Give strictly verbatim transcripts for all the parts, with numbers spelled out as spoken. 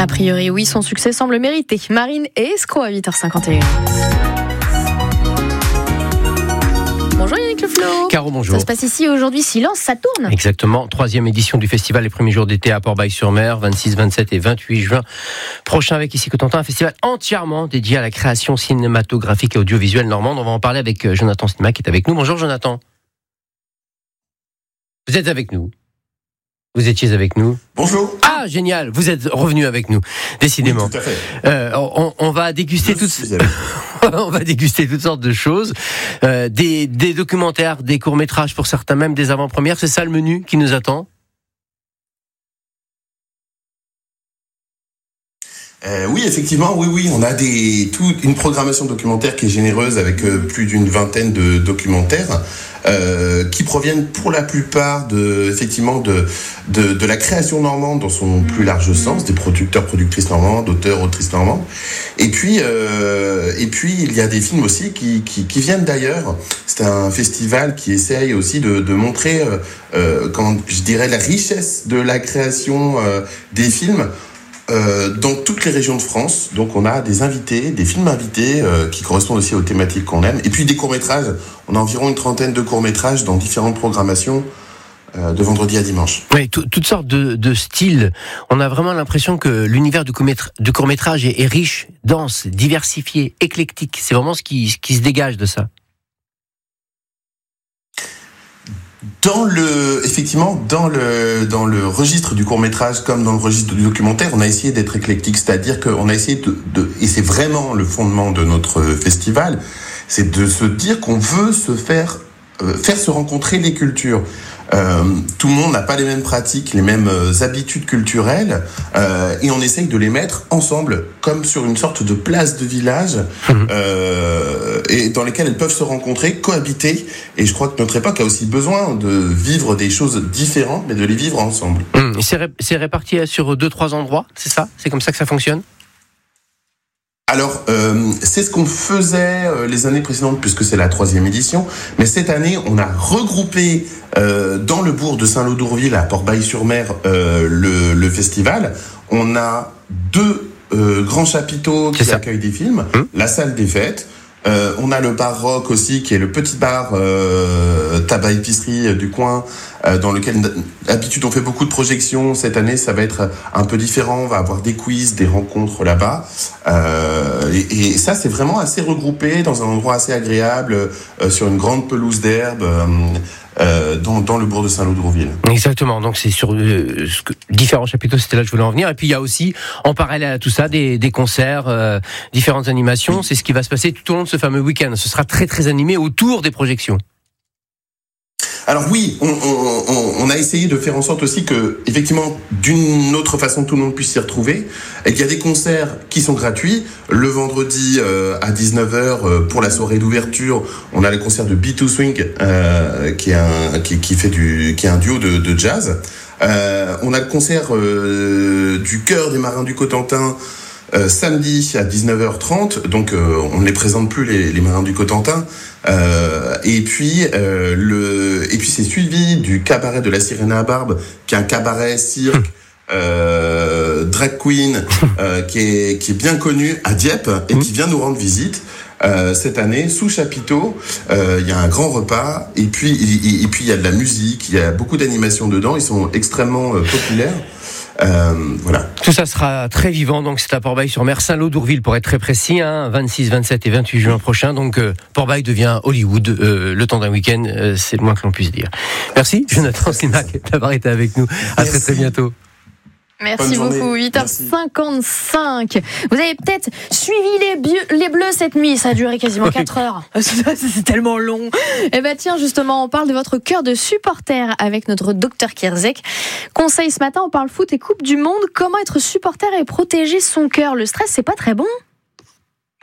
A priori, oui, son succès semble mérité. Marine et Escroc à huit heures cinquante et un. Bonjour Yannick Le Flo. Caro, bonjour. Ça se passe ici aujourd'hui, Silence, ça tourne. Exactement, troisième édition du festival Les Premiers Jours d'été à Port-Bail-sur-Mer, vingt-six, vingt-sept et vingt-huit juin prochain avec Ici Cotentin, un festival entièrement dédié à la création cinématographique et audiovisuelle normande. On va en parler avec Jonathan Cinema qui est avec nous. Bonjour Jonathan. Vous êtes avec nous. Vous étiez avec nous. Bonjour. Ah, génial, vous êtes revenu avec nous, décidément. Oui, tout à fait. Euh, on, on va déguster toutes, on va déguster toutes sortes de choses, euh, des, des documentaires, des courts-métrages pour certains, même des avant-premières. C'est ça le menu qui nous attend? Euh, oui, effectivement, oui, oui, on a des, toute une programmation documentaire qui est généreuse avec euh, plus d'une vingtaine de documentaires euh, qui proviennent pour la plupart de, effectivement, de, de, de la création normande dans son plus large sens, des producteurs, productrices normandes, auteurs, autrices normandes. Et puis, euh, et puis, il y a des films aussi qui, qui, qui viennent d'ailleurs. C'est un festival qui essaye aussi de, de montrer, euh, euh, comment, je dirais, la richesse de la création euh, des films. Euh, dans toutes les régions de France. Donc on a des invités, des films invités euh, qui correspondent aussi aux thématiques qu'on aime. Et puis des courts-métrages. On a environ une trentaine de courts-métrages dans différentes programmations euh, de vendredi à dimanche. Oui, t- toutes sortes de, de styles. On a vraiment l'impression que l'univers du, court-métra- du court-métrage est, est riche, dense, diversifié, éclectique. C'est vraiment ce qui, ce qui se dégage de ça. Dans le, effectivement, dans le, dans le registre du court-métrage comme dans le registre du documentaire, on a essayé d'être éclectique, c'est-à-dire qu'on a essayé de, de, et c'est vraiment le fondement de notre festival, c'est de se dire qu'on veut se faire, euh, faire se rencontrer les cultures. Euh, tout le monde n'a pas les mêmes pratiques, les mêmes euh, habitudes culturelles, euh, et on essaye de les mettre ensemble, comme sur une sorte de place de village, mmh. euh, et dans lesquelles elles peuvent se rencontrer, cohabiter. Et je crois que notre époque a aussi besoin de vivre des choses différentes, mais de les vivre ensemble. Mmh. C'est, ré- c'est réparti sur deux, trois endroits, c'est ça? C'est comme ça que ça fonctionne? Alors, euh, c'est ce qu'on faisait euh, les années précédentes, puisque c'est la troisième édition. Mais cette année, on a regroupé euh, dans le bourg de Saint-Lô-d'Ourville, à Port-Bail-sur-Mer, euh, le, le festival. On a deux euh, grands chapiteaux qui accueillent des films. Hum. La salle des fêtes. Euh, on a le bar rock aussi, qui est le petit bar euh, tabac-épicerie du coin, euh, dans lequel d'habitude on fait beaucoup de projections. Cette année, ça va être un peu différent. On va avoir des quiz, des rencontres là-bas. Euh, et, et ça, c'est vraiment assez regroupé dans un endroit assez agréable, euh, sur une grande pelouse d'herbe. Euh, Euh, dans, dans le bourg de Saint-Lô-d'Ourville. Exactement, donc c'est sur euh, ce que, différents chapiteaux, c'était là que je voulais en venir. Et puis il y a aussi, en parallèle à tout ça, des, des concerts, euh, différentes animations. C'est ce qui va se passer tout au long de ce fameux week-end. Ce sera très très animé autour des projections. Alors oui, on, on, on a essayé de faire en sorte aussi que, effectivement, d'une autre façon, tout le monde puisse s'y retrouver. Et il y a des concerts qui sont gratuits. Le vendredi euh, à dix-neuf heures, euh, pour la soirée d'ouverture, on a le concert de B deux Swing, euh, qui est un qui, qui fait du qui est un duo de, de jazz. Euh, on a le concert euh, du Chœur des Marins du Cotentin. Euh, samedi à dix-neuf heures trente, donc euh, on ne les présente plus les, les Marins du Cotentin, euh, et puis euh, le et puis c'est suivi du cabaret de la Sirène à Barbe, qui est un cabaret cirque euh, drag queen euh, qui est qui est bien connu à Dieppe et qui vient nous rendre visite. Euh, cette année, sous chapiteau, il euh, y a un grand repas, et puis et, et puis il y a de la musique, il y a beaucoup d'animations dedans, ils sont extrêmement euh, populaires. Euh, voilà. Tout ça sera très vivant, donc c'est à Port-Bail-sur-Mer, Saint-Lô-d'Ourville pour être très précis, hein, vingt-six, vingt-sept et vingt-huit juin prochain. Donc euh, Port-Bail devient Hollywood euh, le temps d'un week-end, euh, c'est le moins que l'on puisse dire. Merci Jonathan Cinema d'avoir été avec nous. À Merci. Très très bientôt. Merci beaucoup, huit heures cinquante-cinq. Vous avez peut-être suivi les, bieux, les Bleus cette nuit, ça a duré quasiment quatre heures. C'est tellement long. Eh ben tiens, justement, on parle de votre cœur de supporter avec notre docteur Kierzek. Conseil ce matin, on parle foot et Coupe du Monde. Comment être supporter et protéger son cœur? Le stress, c'est pas très bon.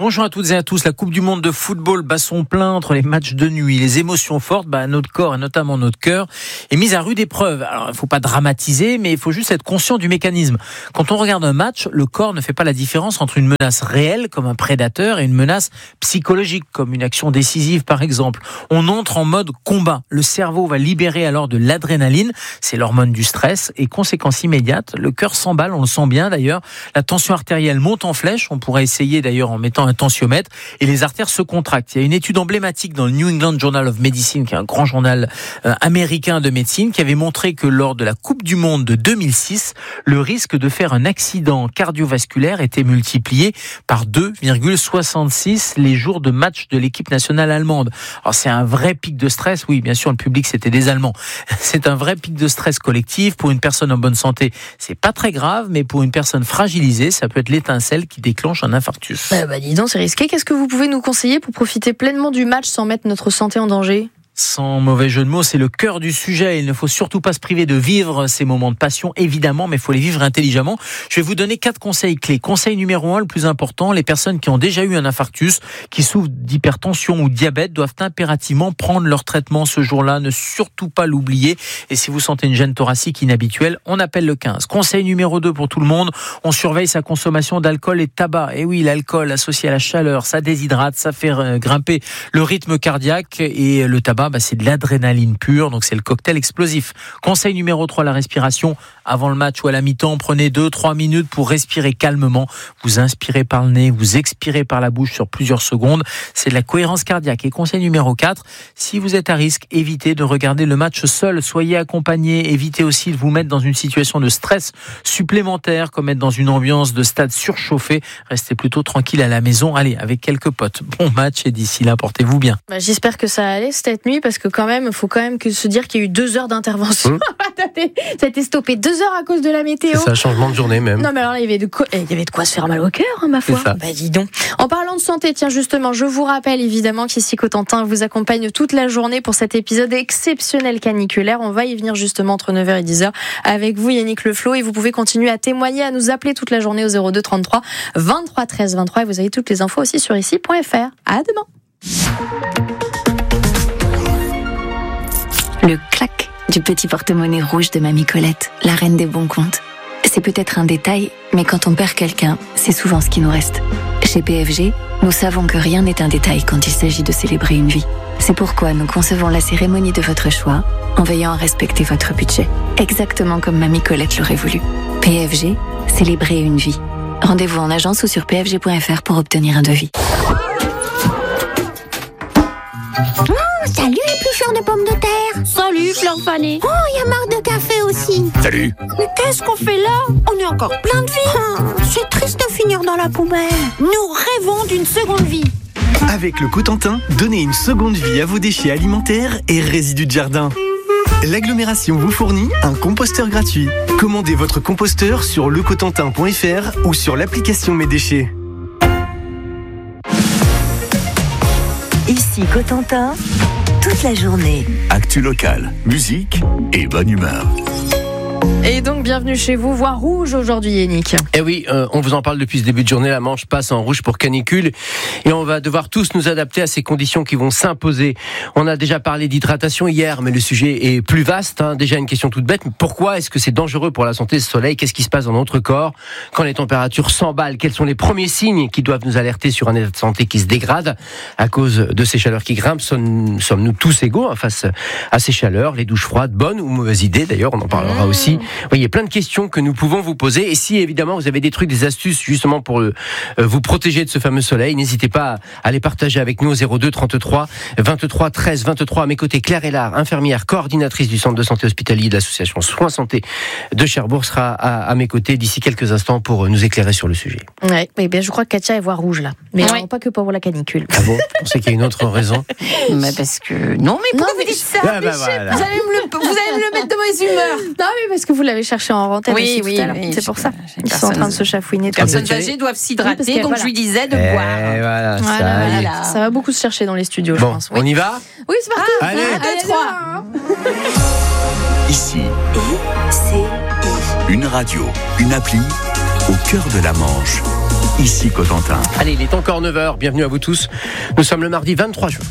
Bonjour à toutes et à tous. La Coupe du Monde de football bat son plein entre les matchs de nuit. Les émotions fortes, bah, notre corps et notamment notre cœur est mise à rude épreuve. Alors, il ne faut pas dramatiser, mais il faut juste être conscient du mécanisme. Quand on regarde un match, le corps ne fait pas la différence entre une menace réelle, comme un prédateur, et une menace psychologique, comme une action décisive, par exemple. On entre en mode combat. Le cerveau va libérer alors de l'adrénaline. C'est l'hormone du stress. Et conséquence immédiate, le cœur s'emballe, on le sent bien d'ailleurs. La tension artérielle monte en flèche. On pourrait essayer d'ailleurs en mettant un tensiomètre. Et les artères se contractent. Il y a une étude emblématique dans le New England Journal of Medicine, qui est un grand journal euh, américain de médecine, qui avait montré que lors de la Coupe du Monde de deux mille six, le risque de faire un accident cardiovasculaire était multiplié par deux virgule soixante-six les jours de match de l'équipe nationale allemande. Alors c'est un vrai pic de stress. Oui, bien sûr, le public c'était des Allemands. C'est un vrai pic de stress collectif. Pour une personne en bonne santé, c'est pas très grave, mais pour une personne fragilisée, ça peut être l'étincelle qui déclenche un infarctus. Bah, bah dis donc, c'est risqué. Qu'est-ce que vous pouvez nous conseiller pour profiter pleinement du match sans mettre notre santé en danger ? Sans mauvais jeu de mots, c'est le cœur du sujet. Il ne faut surtout pas se priver de vivre ces moments de passion, évidemment, mais il faut les vivre intelligemment. Je vais vous donner quatre conseils clés. Conseil numéro un, le plus important, les personnes qui ont déjà eu un infarctus, qui souffrent d'hypertension ou de diabète, doivent impérativement prendre leur traitement ce jour-là. Ne surtout pas l'oublier. Et si vous sentez une gêne thoracique inhabituelle, on appelle le quinze. Conseil numéro deux pour tout le monde, on surveille sa consommation d'alcool et de tabac. Et oui, l'alcool associé à la chaleur, ça déshydrate, ça fait grimper le rythme cardiaque, et le tabac, bah, c'est de l'adrénaline pure, donc c'est le cocktail explosif. Conseil numéro trois, la respiration. Avant le match ou à la mi-temps, prenez deux trois minutes pour respirer calmement. Vous inspirez par le nez, vous expirez par la bouche sur plusieurs secondes. C'est de la cohérence cardiaque. Et conseil numéro quatre, si vous êtes à risque, évitez de regarder le match seul. Soyez accompagné. Évitez aussi de vous mettre dans une situation de stress supplémentaire, comme être dans une ambiance de stade surchauffé. Restez plutôt tranquille à la maison. Allez, avec quelques potes. Bon match, et d'ici là, portez-vous bien. Bah, j'espère que ça allait cette nuit, parce que quand même, il faut quand même que se dire qu'il y a eu deux heures d'intervention. Mmh. Ça a été stoppé deux heures à cause de la météo. C'est un changement de journée même. Non, mais alors là, il y avait de quoi, il y avait de quoi se faire mal au cœur, hein, ma foi. Bah, dis donc. En parlant de santé, tiens, justement, je vous rappelle évidemment qu'ici Cotentin vous accompagne toute la journée pour cet épisode exceptionnel caniculaire. On va y venir justement entre neuf heures et dix heures avec vous, Yannick Leflo, et vous pouvez continuer à témoigner, à nous appeler toute la journée au zéro deux trente-trois vingt-trois treize vingt-trois, et vous avez toutes les infos aussi sur ici point f r. À demain. Le clac du petit porte-monnaie rouge de Mamie Colette, la reine des bons comptes. C'est peut-être un détail, mais quand on perd quelqu'un, c'est souvent ce qui nous reste. Chez P F G, nous savons que rien n'est un détail quand il s'agit de célébrer une vie. C'est pourquoi nous concevons la cérémonie de votre choix en veillant à respecter votre budget. Exactement comme Mamie Colette l'aurait voulu. P F G, célébrer une vie. Rendez-vous en agence ou sur p f g point f r pour obtenir un devis. Oh, salut les plucheurs de pommes de terre. Salut Fleur fanée. Oh, il y a marre de café aussi. Salut. Mais qu'est-ce qu'on fait là? On est encore plein de vie. Oh, c'est triste de finir dans la poubelle. Nous rêvons d'une seconde vie. Avec le Cotentin, donnez une seconde vie à vos déchets alimentaires et résidus de jardin. L'agglomération vous fournit un composteur gratuit. Commandez votre composteur sur le cotentin point f r ou sur l'application Mes Déchets. Ici Cotentin, toute la journée. Actu locale, musique et bonne humeur. Et donc, bienvenue chez vous, voire rouge aujourd'hui, Yannick. Eh oui, euh, on vous en parle depuis ce début de journée. La Manche passe en rouge pour canicule. Et on va devoir tous nous adapter à ces conditions qui vont s'imposer. On a déjà parlé d'hydratation hier, mais le sujet est plus vaste. Hein. Déjà, une question toute bête. Pourquoi est-ce que c'est dangereux pour la santé ce soleil? Qu'est-ce qui se passe dans notre corps quand les températures s'emballent? Quels sont les premiers signes qui doivent nous alerter sur un état de santé qui se dégrade à cause de ces chaleurs qui grimpent? Sommes, sommes-nous tous égaux hein, face à ces chaleurs? Les douches froides, bonnes ou mauvaises idées? D'ailleurs, on en parlera mmh. aussi. Oui, il y a plein de questions que nous pouvons vous poser. Et si, évidemment, vous avez des trucs, des astuces, justement, pour euh, vous protéger de ce fameux soleil, n'hésitez pas à les partager avec nous au zéro deux trente-trois vingt-trois treize vingt-trois. À mes côtés, Claire Hélard, infirmière, coordinatrice du centre de santé hospitalier de l'association Soins Santé de Cherbourg, sera à, à mes côtés d'ici quelques instants pour nous éclairer sur le sujet. Ouais, mais bien, je crois que Katia est voix rouge, là. Mais ouais. non, pas que pour la canicule. Ah bon? On sait qu'il y a une autre raison? Mais parce que... Non, mais pourquoi vous dites ça? Ah bah voilà. Vous allez me le, vous allez me le mettre de mauvaise humeur. Non, mais parce que vous l'avez cherché en antenne. Oui, oui, oui. C'est pour ça. Ils sont en train de se chafouiner. Les personnes âgées doivent s'hydrater, oui, donc voilà. Je lui disais de eh boire. Voilà, voilà, ça, voilà. Ça va beaucoup se chercher dans les studios, bon, je pense. Oui. On y va? Oui, c'est parti. Ah, allez, un, deux, trois. Ici, I C I. Une radio, une appli au cœur de la Manche. Ici Cotentin. Allez, il est encore neuf heures. Bienvenue à vous tous. Nous sommes le mardi vingt-trois juin.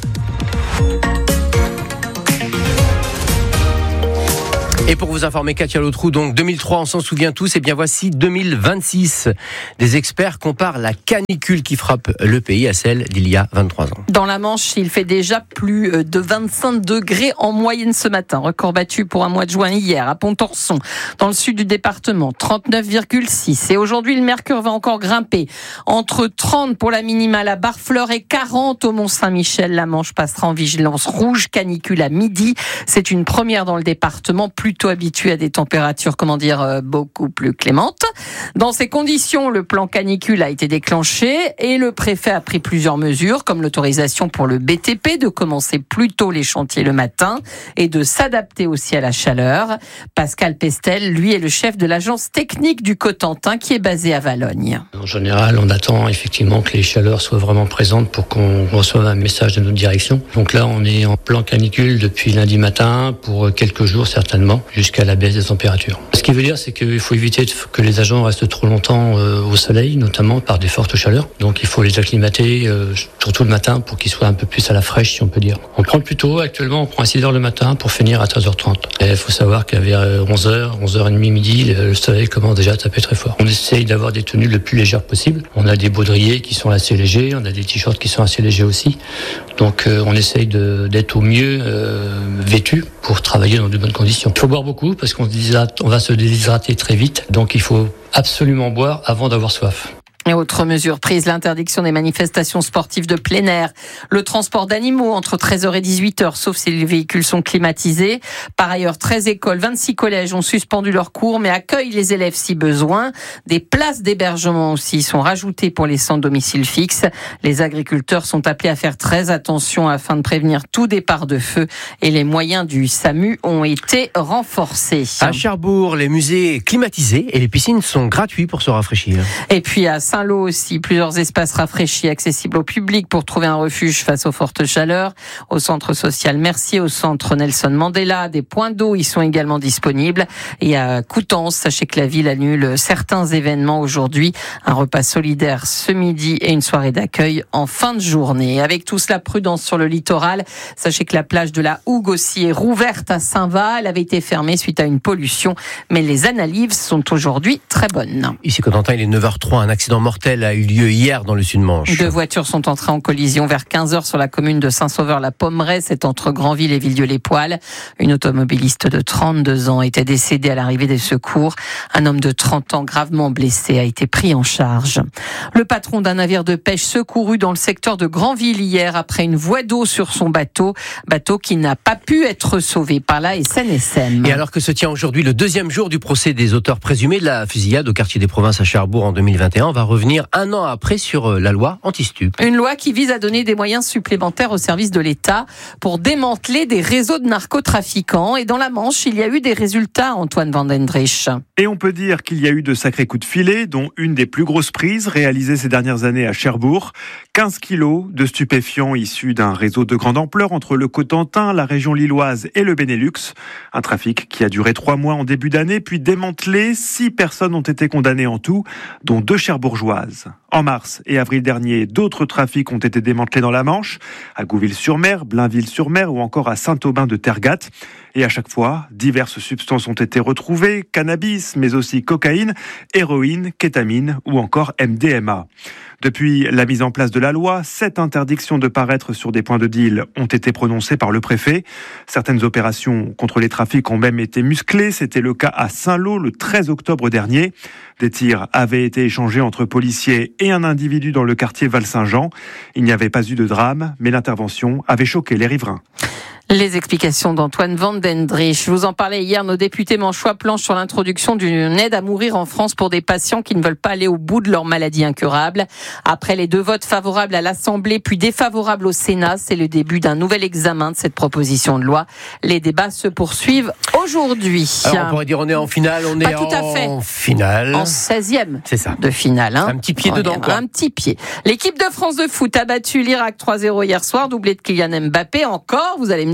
Et pour vous informer, Katia Lautrou, donc deux mille trois, on s'en souvient tous, et bien voici deux mille vingt-six. Des experts comparent la canicule qui frappe le pays à celle d'il y a vingt-trois ans. Dans la Manche, il fait déjà plus de vingt-cinq degrés en moyenne ce matin. Record battu pour un mois de juin hier à Pontorson, dans le sud du département, trente-neuf virgule six. Et aujourd'hui, le mercure va encore grimper. Entre trente pour la minimale à Barfleur et quarante au Mont-Saint-Michel. La Manche passera en vigilance rouge canicule à midi. C'est une première dans le département, plutôt habitué à des températures, comment dire, euh, beaucoup plus clémentes. Dans ces conditions, le plan canicule a été déclenché et le préfet a pris plusieurs mesures, comme l'autorisation pour le B T P de commencer plus tôt les chantiers le matin et de s'adapter aussi à la chaleur. Pascal Pestel, lui, est le chef de l'agence technique du Cotentin qui est basée à Valognes. En général, on attend effectivement que les chaleurs soient vraiment présentes pour qu'on reçoive un message de notre direction. Donc là, on est en plan canicule depuis lundi matin pour quelques jours certainement, jusqu'à la baisse des températures. Ce qui veut dire, c'est qu'il faut éviter que les agents restent trop longtemps au soleil, notamment par des fortes chaleurs. Donc il faut les acclimater, euh, surtout le matin, pour qu'ils soient un peu plus à la fraîche, si on peut dire. On prend plus tôt, actuellement on prend à six heures le matin pour finir à treize heures trente. Et il faut savoir qu'à vers onze heures, onze heures trente, midi, le soleil commence déjà à taper très fort. On essaye d'avoir des tenues le plus légères possible. On a des baudriers qui sont assez légers, on a des t-shirts qui sont assez légers aussi. Donc euh, on essaye de, d'être au mieux euh, vêtus pour travailler dans de bonnes conditions. Il faut boire beaucoup parce qu'on se déshydrate, on va se déshydrater très vite. Donc il faut absolument boire avant d'avoir soif. Et autre mesure prise, l'interdiction des manifestations sportives de plein air, le transport d'animaux entre treize heures et dix-huit heures, sauf si les véhicules sont climatisés. Par ailleurs, treize écoles, vingt-six collèges ont suspendu leurs cours, mais accueillent les élèves si besoin. Des places d'hébergement aussi sont rajoutées pour les sans domicile fixe. Les agriculteurs sont appelés à faire très attention afin de prévenir tout départ de feu, et les moyens du SAMU ont été renforcés. À Cherbourg, les musées climatisés et les piscines sont gratuits pour se rafraîchir. Et puis à Saint-Lô aussi, plusieurs espaces rafraîchis accessibles au public pour trouver un refuge face aux fortes chaleurs. Au centre social Mercier, au centre Nelson Mandela, des points d'eau y sont également disponibles. Et à Coutances, sachez que la ville annule certains événements aujourd'hui. Un repas solidaire ce midi et une soirée d'accueil en fin de journée. Avec tout cela, prudence sur le littoral. Sachez que la plage de la Hougue aussi est rouverte à Saint-Va. Elle avait été fermée suite à une pollution, mais les analyses sont aujourd'hui très bonnes. Ici Cotentin, il est neuf heures trois, un accident mortel a eu lieu hier dans le Sud-Manche. Deux voitures sont entrées en collision vers quinze heures sur la commune de Saint-Sauveur-la-Pommeraye, c'est entre Granville et Villedieu-les-Poils. Une automobiliste de trente-deux ans était décédée à l'arrivée des secours. Un homme de trente ans gravement blessé a été pris en charge. Le patron d'un navire de pêche secouru dans le secteur de Granville hier après une voie d'eau sur son bateau, bateau qui n'a pas pu être sauvé par la S N S M. Et alors que se tient aujourd'hui le deuxième jour du procès des auteurs présumés de la fusillade au quartier des Provinces à Cherbourg en deux mille vingt et un, on va revenir un an après sur la loi anti-stup. Une loi qui vise à donner des moyens supplémentaires au service de l'État pour démanteler des réseaux de narcotrafiquants. Et dans la Manche, il y a eu des résultats, Antoine Van den Driesch. Et on peut dire qu'il y a eu de sacrés coups de filet, dont une des plus grosses prises réalisées ces dernières années à Cherbourg. quinze kilos de stupéfiants issus d'un réseau de grande ampleur entre le Cotentin, la région lilloise et le Benelux. Un trafic qui a duré trois mois en début d'année, puis démantelé. Six personnes ont été condamnées en tout, dont deux cherbourgeoises. En mars et avril dernier, d'autres trafics ont été démantelés dans la Manche, à Gouville-sur-Mer, Blainville-sur-Mer ou encore à Saint-Aubin de Tergat. Et à chaque fois, diverses substances ont été retrouvées, cannabis, mais aussi cocaïne, héroïne, kétamine ou encore M D M A. Depuis la mise en place de la loi, sept interdictions de paraître sur des points de deal ont été prononcées par le préfet. Certaines opérations contre les trafics ont même été musclées. C'était le cas à Saint-Lô le treize octobre dernier. Des tirs avaient été échangés entre policiers et un individu dans le quartier Val-Saint-Jean. Il n'y avait pas eu de drame, mais l'intervention avait choqué les riverains. Les explications d'Antoine Van den Driesch. Je vous en parlais hier, nos députés manchois planchent sur l'introduction d'une aide à mourir en France pour des patients qui ne veulent pas aller au bout de leur maladie incurable. Après les deux votes favorables à l'Assemblée puis défavorables au Sénat, c'est le début d'un nouvel examen de cette proposition de loi. Les débats se poursuivent aujourd'hui. Alors on pourrait dire on est en finale, on est pas tout à fait. en finale. En seizième C'est ça. de finale. Hein. Un petit pied on dedans. Quoi. Un petit pied. L'équipe de France de foot a battu l'Irak trois zéro hier soir, doublé de Kylian Mbappé. Encore, vous allez me dire,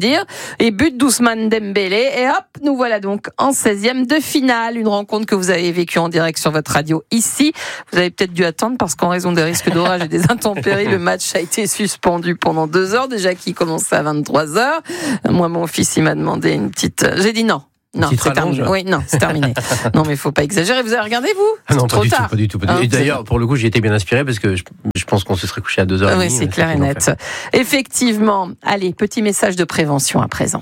dire. Et but d'Ousmane Dembélé. Et hop, nous voilà donc en seizième de finale. Une rencontre que vous avez vécue en direct sur votre radio ici. Vous avez peut-être dû attendre parce qu'en raison des risques d'orage et des intempéries, le match a été suspendu pendant deux heures. Déjà qui commençait à vingt-trois heures. Moi, mon fils, il m'a demandé une petite... J'ai dit non. Non, c'est terminé. Oui, non, c'est terminé. Non, mais il faut pas exagérer. Vous avez regardé, vous? Ah non, trop pas du tard. tout, pas du tout. Pas du tout. Hein, et d'ailleurs, pour le coup, j'ai été bien inspiré parce que je, je pense qu'on se serait couché à deux heures. Oui, c'est clair et net. Effectivement. Allez, petit message de prévention à présent.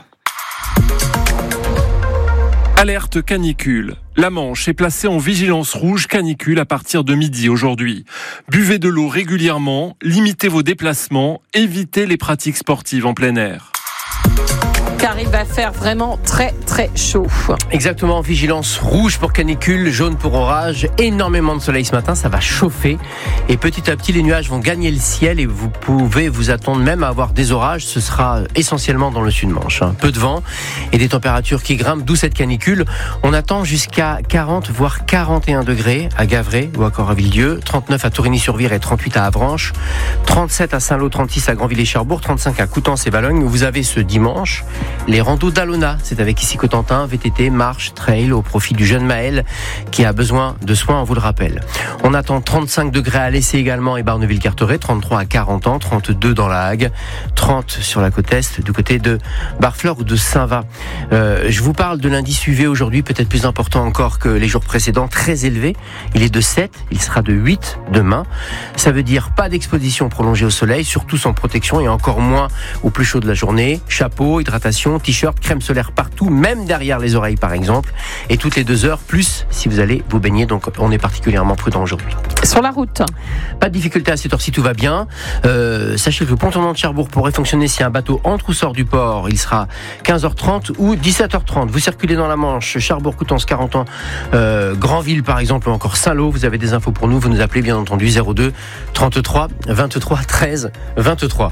Alerte canicule. La Manche est placée en vigilance rouge canicule à partir de midi aujourd'hui. Buvez de l'eau régulièrement, limitez vos déplacements, évitez les pratiques sportives en plein air. Car il va faire vraiment très très chaud. Exactement, vigilance rouge pour canicule, jaune pour orage, énormément de soleil ce matin, ça va chauffer et petit à petit les nuages vont gagner le ciel et vous pouvez vous attendre même à avoir des orages, ce sera essentiellement dans le sud-Manche. Un peu de vent et des températures qui grimpent, d'où cette canicule. On attend jusqu'à quarante voire quarante et un degrés à Gavray ou à Corraville-Dieu, trente-neuf à Tourigny-sur-Vire et trente-huit à Avranches, trente-sept à Saint-Lô, trente-six à Granville-et-Cherbourg, trente-cinq à Coutances et Valognes. Vous avez ce dimanche les randos d'Alona, c'est avec ici Cotentin, V T T, marche, trail au profit du jeune Maël qui a besoin de soins, on vous le rappelle. On attend trente-cinq degrés à Lessay également et Barneville-Carteret, trente-trois à quarante ans, trente-deux dans la Hague, trente sur la côte est du côté de Barfleur ou de Saint-Va. Euh, je vous parle de l'indice U V aujourd'hui, peut-être plus important encore que les jours précédents, très élevé. Il est de sept, il sera de huit demain. Ça veut dire pas d'exposition prolongée au soleil, surtout sans protection et encore moins au plus chaud de la journée. Chapeau, hydratation, t-shirt, crème solaire partout, même derrière les oreilles par exemple, et toutes les deux heures, plus si vous allez vous baigner, donc on est particulièrement prudent aujourd'hui. Sur la route, pas de difficulté à cette heure-ci, tout va bien. Euh, sachez que le pont tournant de Cherbourg pourrait fonctionner si un bateau entre ou sort du port, il sera quinze heures trente ou dix-sept heures trente. Vous circulez dans la Manche, Cherbourg, Coutances, quarante ans, euh, Granville par exemple, ou encore Saint-Lô, vous avez des infos pour nous, vous nous appelez bien entendu zéro deux trente-trois vingt-trois treize vingt-trois.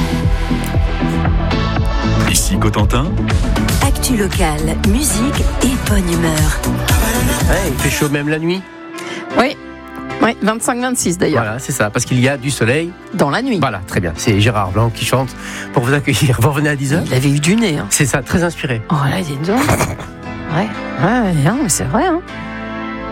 Ici Cotentin. Actu locale, musique et bonne humeur. Ouais, il fait chaud même la nuit. Oui. Oui, vingt-cinq vingt-six d'ailleurs. Voilà, c'est ça, parce qu'il y a du soleil. Dans la nuit. Voilà, très bien. C'est Gérard Blanc qui chante pour vous accueillir. Vous revenez à dix heures. Il avait eu du nez. Hein. C'est ça, très inspiré. Oh là, il est dedans. Ouais, ouais, non, mais c'est vrai. Hein.